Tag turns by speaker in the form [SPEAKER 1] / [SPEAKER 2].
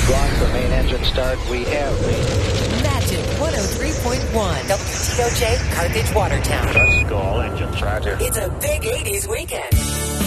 [SPEAKER 1] We've lost the main engine start. We have
[SPEAKER 2] Magic 103.1 WTOJ Carthage Watertown.
[SPEAKER 1] Let's go. All engines, roger.
[SPEAKER 2] It's a big 80s weekend.